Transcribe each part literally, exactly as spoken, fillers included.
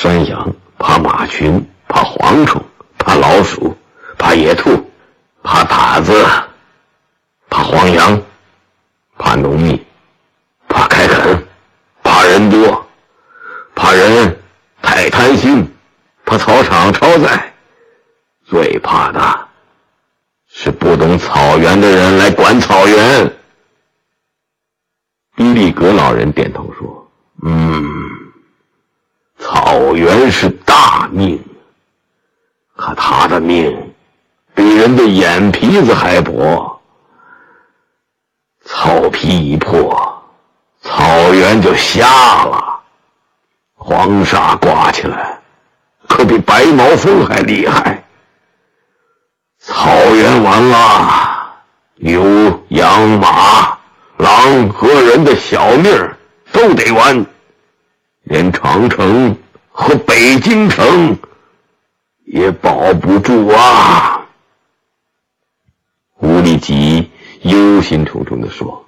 山羊，怕马群，怕蝗虫，怕老鼠，怕野兔，怕獭子，怕黄羊，怕农民，怕开垦，怕人多，怕人太贪心，怕草场超载，最怕的是不懂草原的人来管草原。伊利格老人点头说，嗯，草原是大命，可他的命比人的眼皮子还薄。草皮一破，草原就瞎了，黄沙刮起来可比白毛风还厉害。草原完了，牛羊马狼和人的小命都得完，连长城和北京城也保不住啊。吴立吉忧心忡忡地说，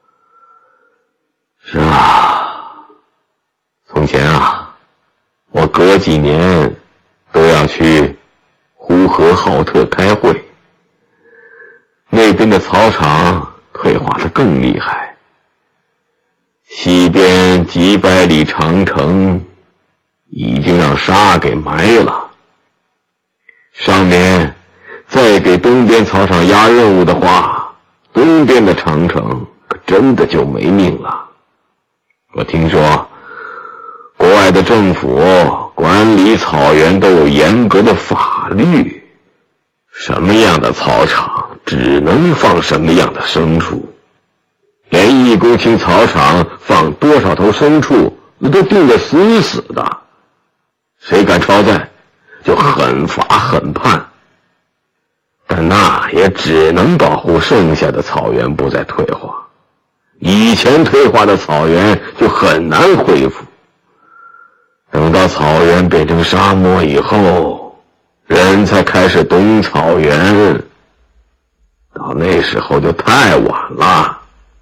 是啊，从前啊，我隔几年都要去呼和浩特开会，那边的草场退化得更厉害，西边几百里长城已经让沙给埋了，上面再给东边草场压任务的话，东边的长城可真的就没命了。我听说国外的政府管理草原都有严格的法律，什么样的草场只能放什么样的牲畜，连一公顷草场放多少头牲畜那都定得死死的，谁敢超载就狠罚狠判，但那也只能保护剩下的草原不再退化，以前退化的草原就很难恢复。等到草原变成沙漠以后，人才开始懂草原，到那时候就太晚了。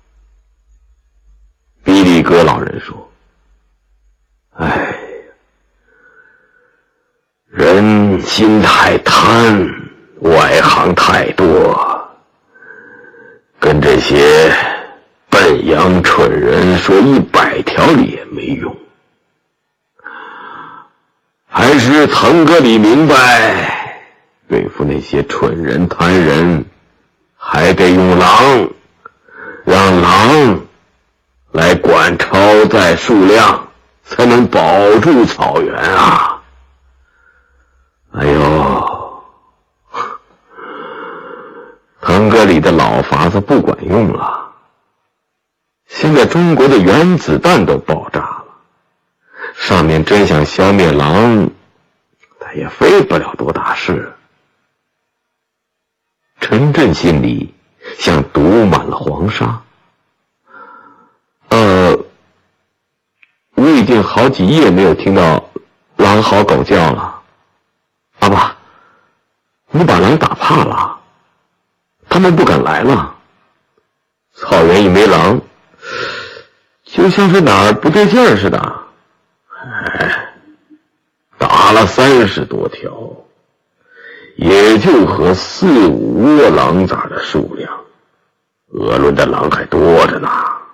比利格老人说，哎，人心太贪，外行太多，跟这些笨羊蠢人说一百条理也没用。还是腾格里明白，对付那些蠢人贪人，还得用狼，让狼来管超载数量，才能保住草原啊！哎呦，腾格里的老法子不管用了，现在中国的原子弹都爆炸了，上面真想消灭狼，他也费不了多大事。陈震心里像堵满了黄沙。呃，我已经好几夜没有听到狼嚎狗叫了。爸爸，你把狼打怕了，他们不敢来了。草原一没狼，就像是哪儿不对劲儿似的。哎，打了三十多条，也就和四五窝狼崽的数量，鄂伦的狼还多着呢。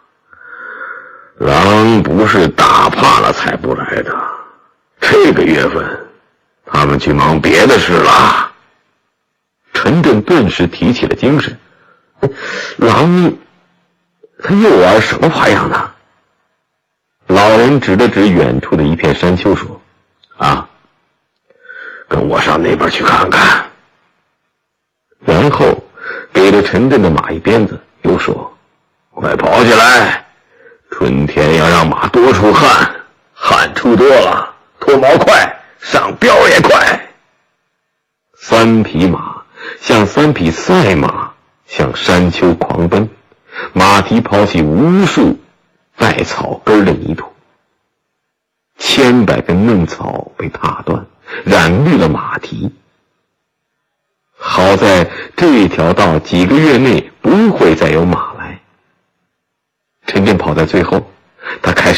狼不是打怕了才不来的，这个月份他们去忙别的事了。陈震顿时提起了精神，狼他又玩什么花样呢？老人指了指远处的一片山丘说，啊，跟我上那边去看看。然后给了陈震的马一鞭子，又说，快跑起来，春天要让马多出汗，汗出多了脱毛快，上膘也快。三匹马像三匹赛马向山丘狂奔，马蹄抛起无数带草根的泥土，千百根嫩草被踏断，染绿了马蹄。好在这条道几个月内不会再有马来。陈震跑在最后，他开始